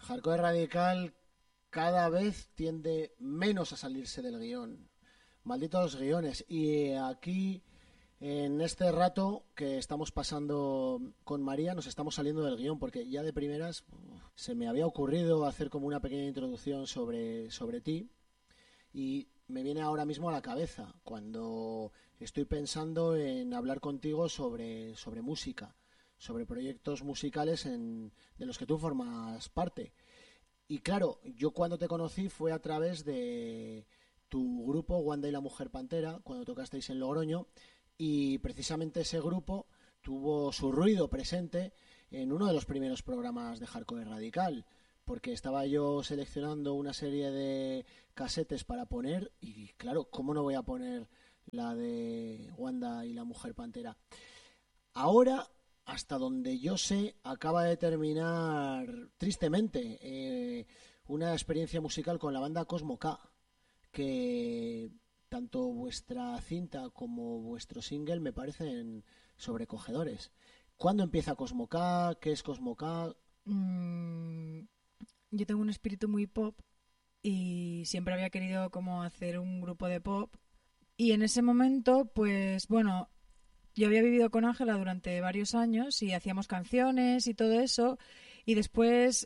Hardcore Radical cada vez tiende menos a salirse del guión. Malditos guiones. Y aquí, en este rato que estamos pasando con María, nos estamos saliendo del guión, porque ya de primeras se me había ocurrido hacer como una pequeña introducción sobre ti, y me viene ahora mismo a la cabeza cuando estoy pensando en hablar contigo sobre música, sobre proyectos musicales de los que tú formas parte. Y claro, yo cuando te conocí fue a través de tu grupo Wanda y la Mujer Pantera, cuando tocasteis en Logroño, y precisamente ese grupo tuvo su ruido presente en uno de los primeros programas de Hardcore Radical, porque estaba yo seleccionando una serie de casetes para poner y claro, ¿cómo no voy a poner la de Wanda y la Mujer Pantera? Ahora, hasta donde yo sé, acaba de terminar, tristemente, una experiencia musical con la banda Cosmo K, que tanto vuestra cinta como vuestro single me parecen sobrecogedores. ¿Cuándo empieza Cosmo K? ¿Qué es Cosmo K? Mm, yo tengo un espíritu muy pop y siempre había querido como hacer un grupo de pop. Y en ese momento, pues bueno, yo había vivido con Ángela durante varios años y hacíamos canciones y todo eso. Y después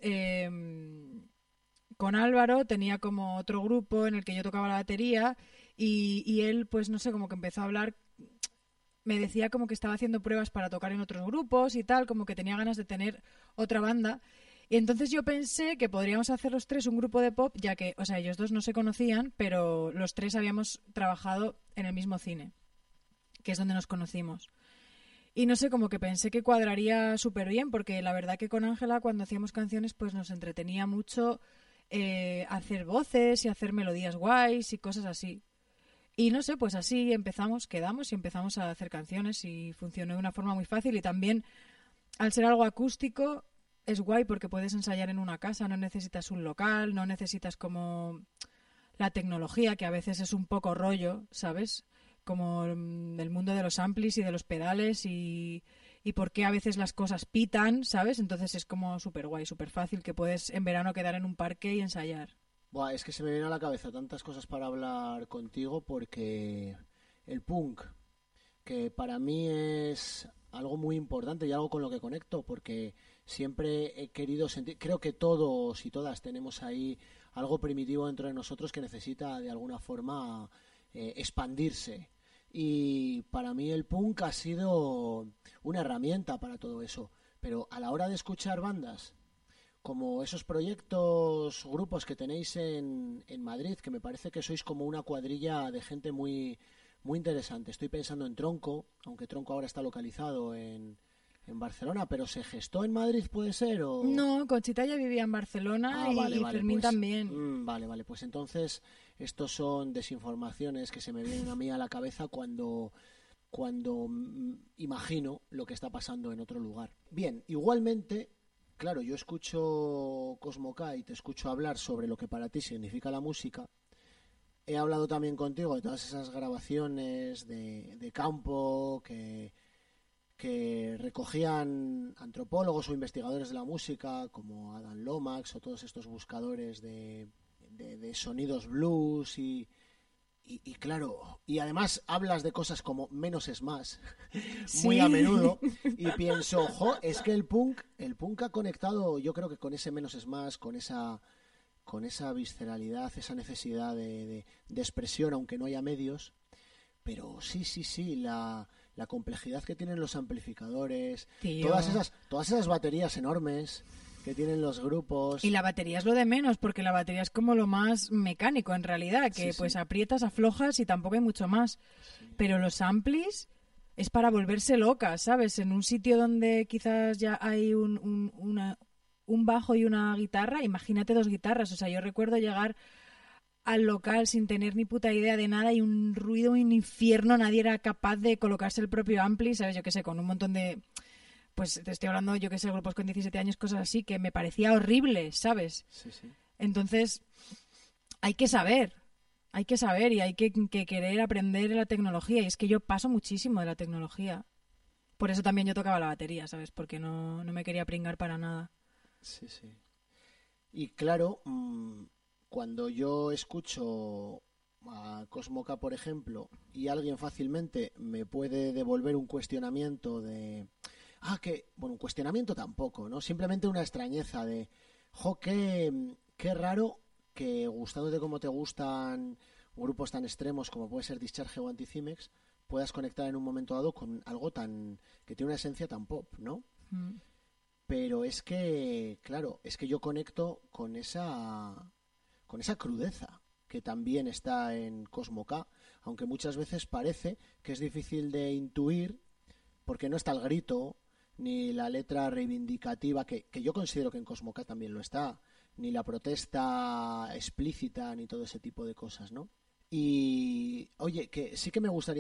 con Álvaro tenía como otro grupo en el que yo tocaba la batería y él, pues no sé, como que empezó a hablar, me decía como que estaba haciendo pruebas para tocar en otros grupos y tal, como que tenía ganas de tener otra banda. Y entonces yo pensé que podríamos hacer los tres un grupo de pop, ya que, o sea, ellos dos no se conocían, pero los tres habíamos trabajado en el mismo cine, que es donde nos conocimos. Y no sé, como que pensé que cuadraría súper bien, porque la verdad que con Ángela cuando hacíamos canciones pues nos entretenía mucho hacer voces y hacer melodías guays y cosas así. Y no sé, pues así empezamos, quedamos y empezamos a hacer canciones y funcionó de una forma muy fácil y también al ser algo acústico es guay porque puedes ensayar en una casa, no necesitas un local, no necesitas como la tecnología que a veces es un poco rollo, ¿sabes? Como el mundo de los amplis y de los pedales y por qué a veces las cosas pitan, ¿sabes? Entonces es como súper guay, súper fácil que puedes en verano quedar en un parque y ensayar. Buah, es que se me viene a la cabeza tantas cosas para hablar contigo porque el punk, que para mí es algo muy importante y algo con lo que conecto, porque siempre he querido sentir, creo que todos y todas tenemos ahí algo primitivo dentro de nosotros que necesita de alguna forma expandirse. Y para mí el punk ha sido una herramienta para todo eso. Pero a la hora de escuchar bandas, como esos proyectos, grupos que tenéis en Madrid, que me parece que sois como una cuadrilla de gente muy interesante. Estoy pensando en Tronco, aunque Tronco ahora está localizado en Barcelona, pero ¿se gestó en Madrid, puede ser? O... No, Conchita ya vivía en Barcelona Ah, vale, y vale, Fermín pues... también. vale, pues entonces estos son desinformaciones que se me vienen a mí a la cabeza cuando imagino lo que está pasando en otro lugar. Bien, igualmente, claro, yo escucho Cosmo K y te escucho hablar sobre lo que para ti significa la música. He hablado también contigo de todas esas grabaciones de campo que recogían antropólogos o investigadores de la música, como Adam Lomax o todos estos buscadores de sonidos blues y claro, y además hablas de cosas como menos es más, muy a Sí. menudo, y pienso, es que el punk ha conectado, yo creo que con ese menos es más, con esa visceralidad, esa necesidad de expresión, aunque no haya medios, pero sí, la complejidad que tienen los amplificadores, Tío. todas esas baterías enormes que tienen los Y grupos. la batería es lo de menos, porque la batería es como lo más mecánico en realidad, Sí, que pues sí, aprietas, aflojas y tampoco hay mucho más. sí. Pero los amplis es para volverse loca, ¿sabes? En un sitio donde quizás ya hay un bajo y una guitarra, imagínate dos guitarras. O sea, yo recuerdo llegar al local sin tener ni puta idea de nada y un ruido, un infierno, nadie era capaz de colocarse el propio ampli, ¿sabes? Yo qué sé, con un montón de... Pues te estoy hablando, yo qué sé, grupos con 17 años, cosas así, que me parecía horrible, ¿sabes? Sí, sí. Entonces, hay que saber, hay que saber y hay que querer aprender la tecnología. Y es que yo paso muchísimo de la tecnología. Por eso también yo tocaba la batería, ¿sabes? Porque no me quería pringar para nada. Sí, sí. Y claro, cuando yo escucho a Cosmo K, por ejemplo, y alguien fácilmente me puede devolver un cuestionamiento de... bueno, un cuestionamiento tampoco, ¿no? Simplemente una extrañeza de... qué raro que gustándote como te gustan grupos tan extremos como puede ser Discharge o Anticimex, puedas conectar en un momento dado con algo tan... que tiene una esencia tan pop, ¿no? Mm. Pero es que, claro, es que yo conecto con esa crudeza que también está en Cosmo K, aunque muchas veces parece que es difícil de intuir porque no está el grito, ni la letra reivindicativa, que yo considero que en Cosmo K también lo está, ni la protesta explícita, ni todo ese tipo de cosas, ¿no? Y, oye, que sí que me gustaría